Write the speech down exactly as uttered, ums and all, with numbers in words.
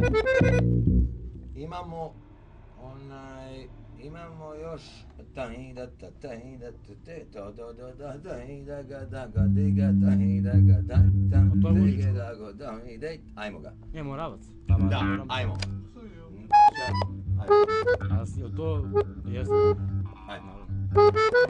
Imamo onaj, imamo još tahida ta tahida te to do do da tahida ga da ga diga tahida ga da tam diga da go da ide. Ajmo ga. Je Moravac. Da, ajmo. A to jeste. Ajmo.